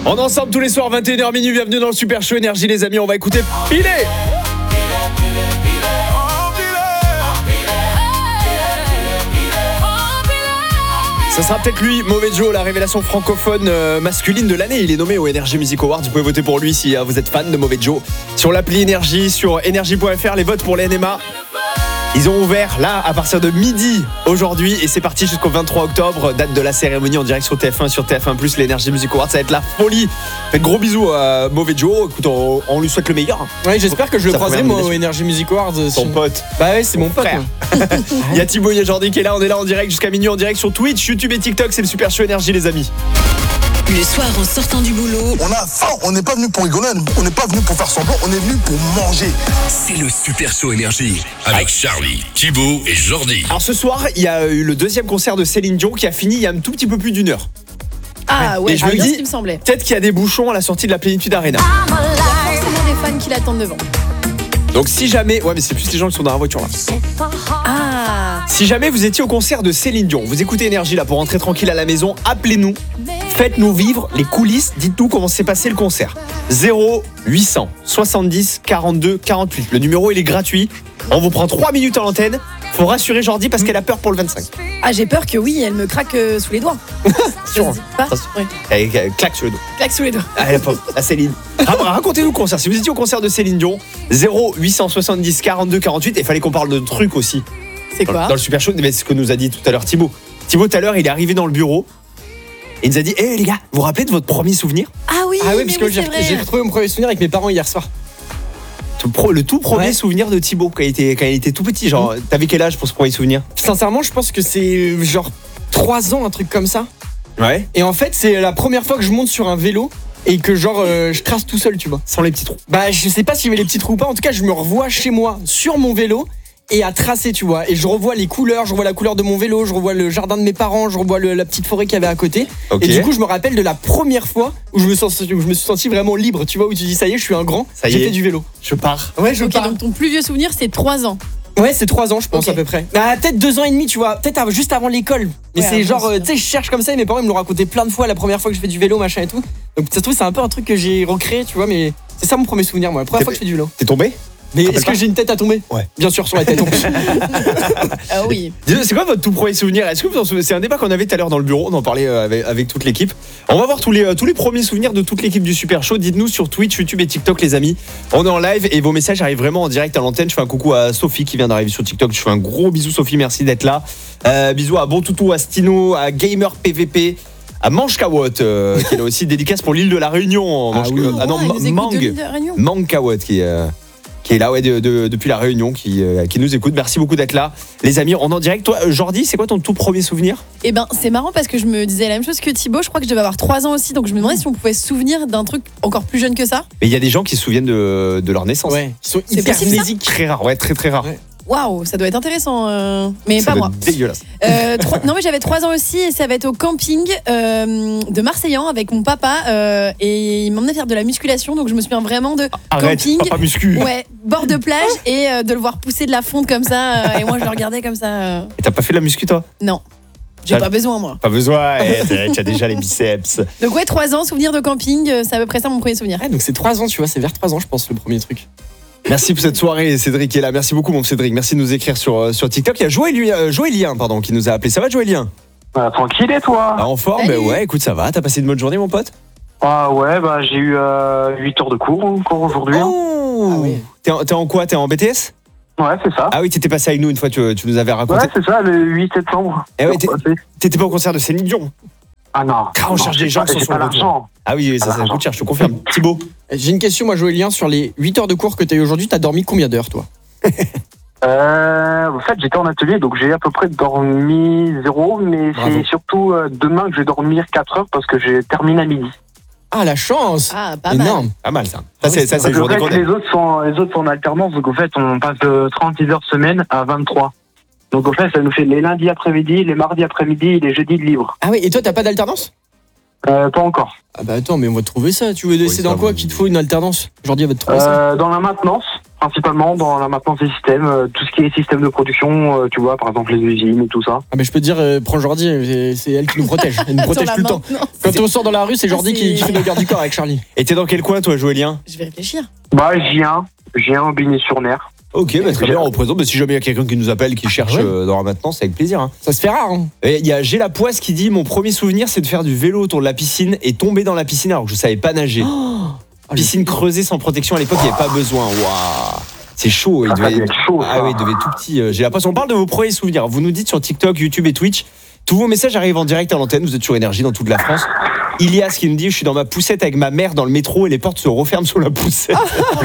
On est ensemble tous les soirs, 21h minuit. Bienvenue dans le Super Show Énergie, les amis. On va écouter Pilé. Ça sera peut-être lui, Mauvais Joe, la révélation francophone masculine de l'année. Il est nommé au Energy Music Awards. Vous pouvez voter pour lui si vous êtes fan de Mauvais Joe. Sur l'appli Énergie, sur energy.fr, les votes pour les NMA. Ils ont ouvert là à partir de midi aujourd'hui et c'est parti jusqu'au 23 octobre, date de la cérémonie en direct sur TF1, sur TF1+, l'Energy Music Awards. Ça va être la folie. Faites gros bisous à Mauvais Joe. Écoute, on lui souhaite le meilleur. Ouais, j'espère que je le croiserai moi au Energy Music Awards. Son pote. Bah ouais, c'est mon pote. Il y a Thibaut, il y a Jordi qui est là. On est là en direct jusqu'à minuit en direct sur Twitch, YouTube et TikTok. C'est le Super Show Énergie, les amis. Le soir en sortant du boulot. On a faim, on n'est pas venu pour rigoler, on n'est pas venu pour faire semblant, on est venu pour manger. C'est le Super Show Énergie avec Charlie, Thibaut et Jordi. Alors ce soir, il y a eu le deuxième concert de Céline Dion qui a fini il y a un tout petit peu plus d'une heure. Ah ouais, et je me dis, ce qui me semblait. Peut-être qu'il y a des bouchons à la sortie de la Plénitude Arena. Il y a forcément des fans qui l'attendent devant. Donc si jamais, ouais mais c'est plus les gens qui sont dans la voiture là. Ah. Si jamais vous étiez au concert de Céline Dion, vous écoutez Énergie là pour rentrer tranquille à la maison, appelez-nous, faites-nous vivre les coulisses, dites-nous comment s'est passé le concert. 0800 70 42 48. Le numéro il est gratuit. On vous prend 3 minutes à l'antenne. Faut rassurer Jordi parce qu'elle a peur pour le 25. Ah j'ai peur que oui, elle me craque sous les doigts. Sûr. Pas ouais. Elle claque sur le dos. Claque sous les doigts. Ah, la Céline. Racontez-nous le concert. Si vous étiez au concert de Céline Dion, 0870 42 48. Et il fallait qu'on parle de trucs aussi. C'est quoi? Dans le Super Show, mais c'est ce que nous a dit tout à l'heure Thibaut. Thibaut, tout à l'heure, il est arrivé dans le bureau. Et il nous a dit les gars, vous vous rappelez de votre premier souvenir? Ah oui, parce que j'ai retrouvé mon premier souvenir avec mes parents hier soir. Le tout premier souvenir de Thibaut quand il était tout petit. Genre, t'avais quel âge pour ce premier souvenir? Sincèrement, je pense que c'est genre 3 ans, un truc comme ça. Ouais. Et en fait, c'est la première fois que je monte sur un vélo et que genre je trace tout seul, tu vois. Sans les petits trous. Bah, je sais pas s'il y avait les petits trous ou pas. En tout cas, je me revois chez moi sur mon vélo et à tracer, tu vois. Et je revois les couleurs, je revois la couleur de mon vélo, je revois le jardin de mes parents, je revois la petite forêt qu'il y avait à côté. Okay. Et du coup, je me rappelle de la première fois où je me suis senti vraiment libre, tu vois, où tu dis ça y est, je suis un grand, j'ai fait du vélo. Je pars. Ouais, je Ok, pars. donc ton plus vieux souvenir c'est 3 ans. Ouais, c'est 3 ans, je pense, Ok. à peu près. Bah, peut-être 2 ans et demi, tu vois. Peut-être juste avant l'école. Mais Ouais, c'est avant, genre, c'est tu sais, je cherche comme ça et mes parents ils me l'ont raconté plein de fois la première fois que je fais du vélo, machin et tout. Donc, ça se trouve, c'est un peu un truc que j'ai recréé, tu vois, mais c'est ça mon premier souvenir, moi. La première fois que je fais du vélo. T'es tombé? Mais est-ce que j'ai une tête à tomber? Ouais. Bien sûr, sur la tête. Ah oui. C'est quoi votre tout premier souvenir? Est-ce que vous en souvenez? C'est un débat qu'on avait tout à l'heure dans le bureau, on en parlait avec toute l'équipe. On va voir tous les premiers souvenirs de toute l'équipe du Super Show. Dites-nous sur Twitch, YouTube et TikTok, les amis. On est en live et vos messages arrivent vraiment en direct à l'antenne. Je fais un coucou à Sophie qui vient d'arriver sur TikTok. Je fais un gros bisou Sophie, merci d'être là. Bisous à Bon Toutou, à Stino, à Gamer PVP, à Manchkawot qui est là aussi, dédicace pour l'île de la Réunion. Ah oui. Ah non, Il nous écoute de l'île de Mang. Réunion. Manchkawot qui est là depuis la Réunion, qui nous écoute. Merci beaucoup d'être là. Les amis, on est en direct. Toi, Jordi, c'est quoi ton tout premier souvenir? Eh ben c'est marrant parce que je me disais la même chose que Thibaut, je crois que je devais avoir 3 ans aussi, donc je me demandais si on pouvait se souvenir d'un truc encore plus jeune que ça. Mais il y a des gens qui se souviennent de leur naissance. Ouais, ils sont C'est hyper possible, ça amnésiques. Très rare, ouais, très très rare. Ouais. Waouh, ça doit être intéressant, mais Ça pas doit moi. être dégueulasse. Non mais j'avais 3 ans aussi et ça va être au camping de Marseillan avec mon papa et il m'emmenait faire de la musculation, donc je me souviens vraiment de Arrête, camping. papa muscu. Ouais, bord de plage et de le voir pousser de la fonte comme ça et moi je le regardais comme ça. Et t'as pas fait de la muscu, toi? Non, j'ai Ça- pas besoin moi. Pas besoin, tu as déjà les biceps. Donc ouais, 3 ans, souvenir de camping, c'est à peu près ça mon premier souvenir. Ouais, donc c'est 3 ans, tu vois, c'est vers 3 ans, je pense, le premier truc. Merci pour cette soirée, Cédric est là. Merci beaucoup, mon Cédric. Merci de nous écrire sur TikTok. Il y a Joélien, qui nous a appelé. Ça va, Joélien? Tranquille et toi? En forme? Salut. Ouais, écoute, ça va. T'as passé une bonne journée, mon pote? Ah ouais, j'ai eu 8 heures de cours encore aujourd'hui. Oh Ah oui. T'es en quoi? T'es en BTS? Ouais, c'est ça. Ah oui, t'étais passé avec nous une fois, tu nous avais Ouais, raconté. c'est ça, le 8 septembre. Eh ouais, Pourquoi c'est- T'étais pas au concert de Céline Dion? Ah non. Ah, on cherche des gens qui sont j'ai sur pas le retour. l'argent. Ah oui, ça coûte cher, je te confirme. Thibaut? J'ai une question, moi, Joélien, sur les 8 heures de cours que t'as eu aujourd'hui, t'as dormi combien d'heures, toi? En fait, j'étais en atelier, donc j'ai à peu près dormi 0, mais Bravo. c'est surtout demain que je vais dormir 4 heures parce que j'ai terminé à midi. Ah, la chance! Ah, pas mal. Énorme. Pas mal, ça. Ah Ça, oui, c'est Parce le que jour en des fait, qu'on les autres sont en alternance, donc en fait, on passe de 36 heures semaine à 23. Donc en fait, ça nous fait les lundis après-midi, les mardis après-midi et les jeudis de libre. Ah oui, et toi, t'as pas d'alternance? Pas encore. Ah bah attends, mais on va trouver ça. Tu veux c'est ça dans quoi va. qu'il te faut une alternance? Jordi va te trouver ça. Dans la maintenance, principalement dans la maintenance des systèmes, tout ce qui est système de production, tu vois, par exemple les usines et tout ça. Ah, mais je peux te dire, prends Jordi, c'est elle qui nous protège. Elle nous protège Attends, tout le temps. Quand on sort dans la rue, c'est Jordi qui fait le garde du corps avec Charlie. Et t'es dans quel coin, toi, Joëlien? Je vais réfléchir. Bah, j'ai un au Bigny-sur-Ner. Ok, bah, très bien, on représente. Bah, si jamais il y a quelqu'un qui nous appelle, qui cherche dans la maintenance, c'est avec plaisir. Hein. Ça se fait rare. Hein. Et il y a G la Poisse qui dit: mon premier souvenir, c'est de faire du vélo autour de la piscine et tomber dans la piscine alors que je savais pas nager. Piscine creusée sans protection à l'époque, il n'y avait pas besoin. Waouh, c'est chaud. Ça devait être chaud, Ah ça. oui, il devait être tout petit. J'ai la Poisse. On parle de vos premiers souvenirs. Vous nous dites sur TikTok, YouTube et Twitch. Tous vos messages arrivent en direct à l'antenne. Vous êtes sur Énergie dans toute la France. Ilias qui nous dit: je suis dans ma poussette avec ma mère dans le métro et les portes se referment sur la poussette.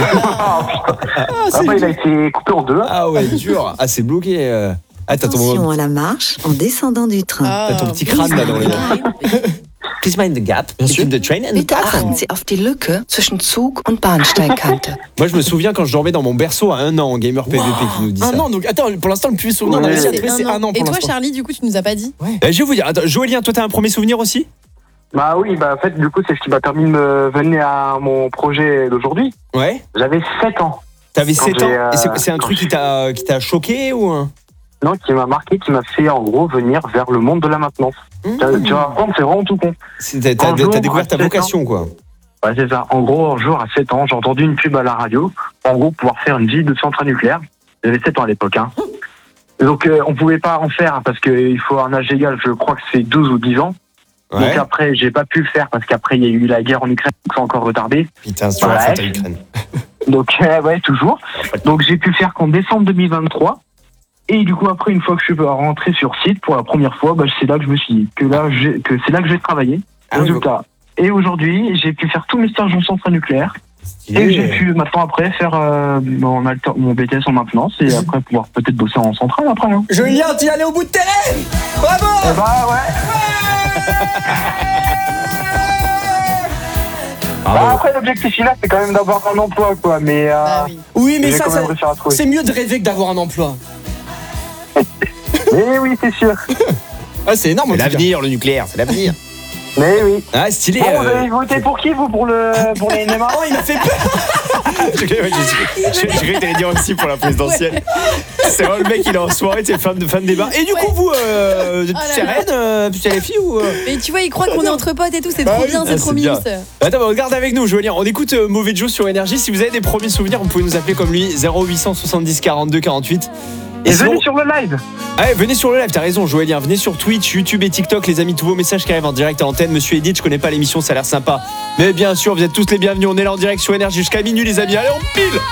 Bah, il a été coupé en deux. Ah ouais, dur. Ah, c'est bloqué. Ah, t'as Attention ton, à la marche en descendant du train. Ah, ton petit crâne là dans les. Please mind the gap between the train and the Bitte platform. achten Sie auf die Lücke zwischen Zug und Bahnsteigkante. Moi, je me souviens quand je dormais dans mon berceau à 1 an, Gamer PVP qui nous dit ça. Un an, donc attends, pour l'instant, le plus souvenir, on a Ouais. réussi à trouver, c'est un an Et pour toi, l'instant. Charlie, du coup, tu nous as pas dit? Je vais vous dire, attends, Joëlien, toi, t'as un premier souvenir aussi? Bah oui, bah en fait, du coup, c'est ce qui m'a permis de me venir à mon projet d'aujourd'hui. Ouais. J'avais 7 ans. T'avais Quand 7 ans. j'ai, Et c'est un quand truc qui t'a choqué ou un... Non, qui m'a marqué, qui m'a fait en gros venir vers le monde de la maintenance. Tu vas apprendre, c'est vraiment tout con. T'as Un jour, découvert ta à 7 ans. vocation, quoi. Ouais, c'est ça. En gros, un jour, à 7 ans, j'ai entendu une pub à la radio. En gros, pouvoir faire une visite de centrale nucléaire. J'avais 7 ans à l'époque. Hein. Donc, on pouvait pas en faire parce qu'il faut un âge légal, je crois que c'est 12 ou 10 ans. Ouais. Donc après, j'ai pas pu le faire parce qu'après, il y a eu la guerre en Ukraine, donc c'est encore retardé. Putain, c'est sur la Ouais. faute à l'Ukraine. Donc, ouais, toujours. Donc, j'ai pu le faire qu'en décembre 2023. Et du coup, après, une fois que je suis rentré sur site pour la première fois, bah, c'est là que je me suis dit que c'est là que je vais travailler. Ah, Résultat. Et aujourd'hui, j'ai pu faire tous mes stages en centrale nucléaire. Et j'ai pu maintenant après faire mon BTS en maintenance et après pouvoir peut-être bosser en centrale après. Hein. Joëlien, tu es allé au bout de tes rêves. Bravo. Eh bah ouais. Bah, après, l'objectif final, c'est quand même d'avoir un emploi, quoi. Mais Ah oui. Oui, mais j'ai ça, quand même réussi à trouver. c'est mieux de rêver que d'avoir un emploi. Mais oui, c'est sûr. Ah, c'est énorme. C'est en tout cas. l'avenir, le nucléaire, c'est l'avenir. Mais oui. Ah, stylé. Bon, vous avez voté pour qui, vous, pour les NMA? Oh, il m'a fait peur. J'ai cru que t'allais dire aussi pour la présidentielle. C'est vraiment le mec, il est en soirée, c'est fan de débat. Et du coup, vous, c'est là. Rennes, c'est les filles ou Mais tu vois, il croit qu'on est entre potes et tout, c'est trop bien, Ah, c'est trop mignon. bien. Attends, regarde avec nous, Joëlien. On écoute Mauvais Joe sur Énergie. Si vous avez des premiers souvenirs, vous pouvez nous appeler comme lui, 0870 42 48. Et sinon- venez sur le live. Ouais, venez sur le live, t'as raison, Joëlien. Venez sur Twitch, YouTube et TikTok, les amis. Tous vos messages qui arrivent en direct à l'antenne. Monsieur Edith, je connais pas l'émission, ça a l'air sympa. Mais bien sûr, vous êtes tous les bienvenus. On est là en direct sur Énergie jusqu'à minuit, les amis. Allez, on pile.